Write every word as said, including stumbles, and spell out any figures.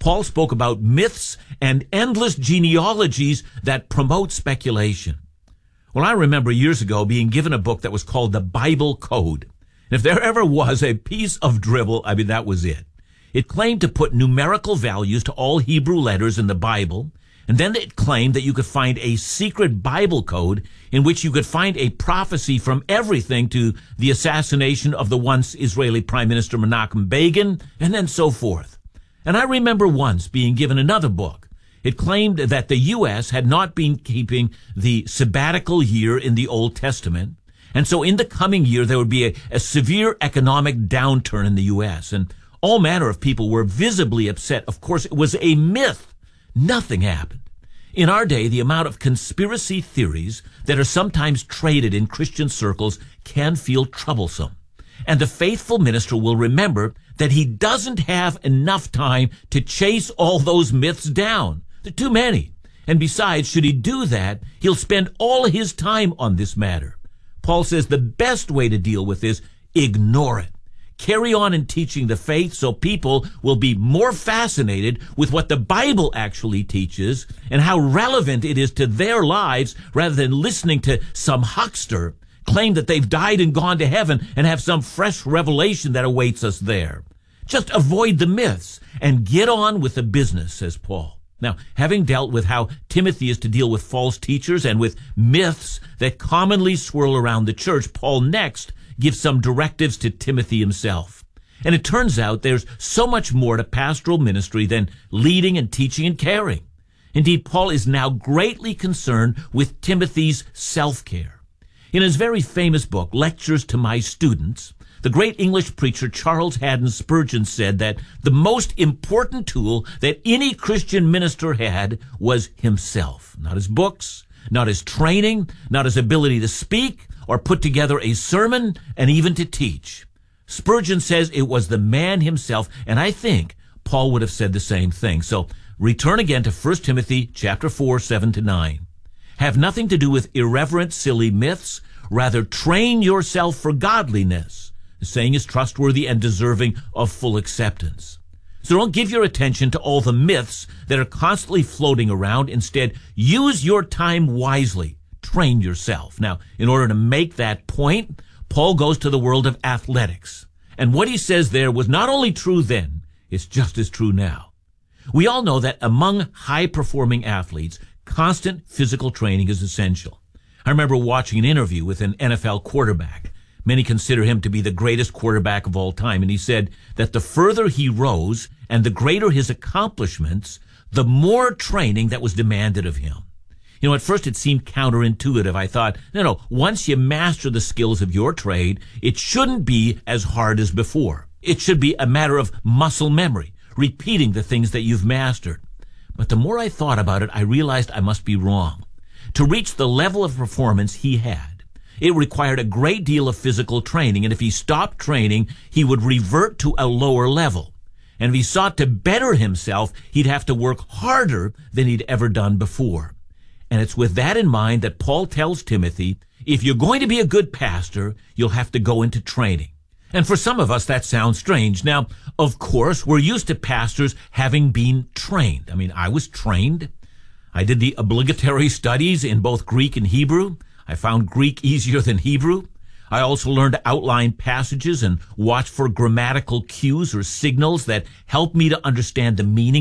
Paul spoke about myths and endless genealogies that promote speculation. Well, I remember years ago being given a book that was called the Bible Code. And if there ever was a piece of dribble, I mean, that was it. It claimed to put numerical values to all Hebrew letters in the Bible, and then it claimed that you could find a secret Bible code in which you could find a prophecy from everything to the assassination of the once Israeli Prime Minister Menachem Begin, and then so forth. And I remember once being given another book. It claimed that the U S had not been keeping the sabbatical year in the Old Testament, and so in the coming year there would be a, a severe economic downturn in the U S, and all manner of people were visibly upset. Of course, it was a myth. Nothing happened. In our day, the amount of conspiracy theories that are sometimes traded in Christian circles can feel troublesome. And the faithful minister will remember that he doesn't have enough time to chase all those myths down. There are too many. And besides, should he do that, he'll spend all his time on this matter. Paul says the best way to deal with this, ignore it. Carry on in teaching the faith so people will be more fascinated with what the Bible actually teaches and how relevant it is to their lives rather than listening to some huckster claim that they've died and gone to heaven and have some fresh revelation that awaits us there. Just avoid the myths and get on with the business, says Paul. Now, having dealt with how Timothy is to deal with false teachers and with myths that commonly swirl around the church, Paul next gives some directives to Timothy himself. And it turns out there's so much more to pastoral ministry than leading and teaching and caring. Indeed, Paul is now greatly concerned with Timothy's self-care. In his very famous book, Lectures to My Students, the great English preacher Charles Haddon Spurgeon said that the most important tool that any Christian minister had was himself. Not his books, not his training, not his ability to speak or put together a sermon, and even to teach. Spurgeon says it was the man himself, and I think Paul would have said the same thing. So return again to First Timothy chapter four, seven to nine. Have nothing to do with irreverent, silly myths. Rather, train yourself for godliness. The saying is trustworthy and deserving of full acceptance. So don't give your attention to all the myths that are constantly floating around. Instead, use your time wisely. Train yourself. Now, in order to make that point, Paul goes to the world of athletics. And what he says there was not only true then, it's just as true now. We all know that among high-performing athletes, constant physical training is essential. I remember watching an interview with an N F L quarterback. Many consider him to be the greatest quarterback of all time, and he said that the further he rose and the greater his accomplishments, the more training that was demanded of him. You know, at first it seemed counterintuitive. I thought, no, no, once you master the skills of your trade, it shouldn't be as hard as before. It should be a matter of muscle memory, repeating the things that you've mastered. But the more I thought about it, I realized I must be wrong. To reach the level of performance he had, it required a great deal of physical training, and if he stopped training, he would revert to a lower level. And if he sought to better himself, he'd have to work harder than he'd ever done before. And it's with that in mind that Paul tells Timothy, if you're going to be a good pastor, you'll have to go into training. And for some of us, that sounds strange. Now, of course, we're used to pastors having been trained. I mean, I was trained. I did the obligatory studies in both Greek and Hebrew. I found Greek easier than Hebrew. I also learned to outline passages and watch for grammatical cues or signals that help me to understand the meaning